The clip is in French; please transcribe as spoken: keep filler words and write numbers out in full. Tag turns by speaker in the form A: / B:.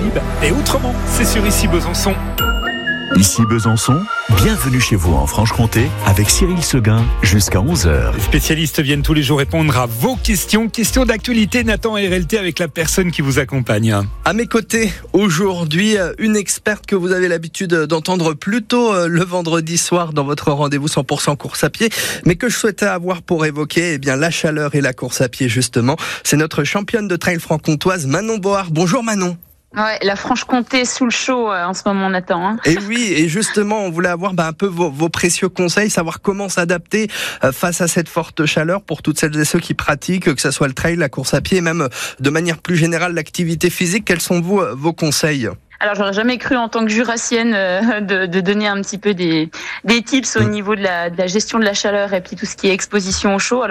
A: Caraïbes. Et autrement, c'est sur Ici Besançon.
B: Ici Besançon, bienvenue chez vous en Franche-Comté avec Cyril Seguin jusqu'à onze heures.
A: Les spécialistes viennent tous les jours répondre à vos questions. Questions d'actualité, Nathan R L T avec la personne qui vous accompagne.
C: À mes côtés, aujourd'hui, une experte que vous avez l'habitude d'entendre plus tôt le vendredi soir dans votre rendez-vous cent pour cent course à pied, mais que je souhaitais avoir pour évoquer eh bien, la chaleur et la course à pied justement. C'est notre championne de trail franc-comtoise, Manon Board. Bonjour Manon.
D: Ouais, la Franche-Comté sous le chaud euh, en ce moment, Nathan. Hein.
C: Et oui, et justement, on voulait avoir bah, un peu vos, vos précieux conseils, savoir comment s'adapter euh, face à cette forte chaleur pour toutes celles et ceux qui pratiquent, que ce soit le trail, la course à pied, et même euh, de manière plus générale l'activité physique. Quels sont vous, euh, vos conseils ?
D: Alors, j'aurais jamais cru en tant que jurassienne euh, de, de donner un petit peu des, des tips au niveau de la, de la gestion de la chaleur et puis tout ce qui est exposition au chaud. Alors,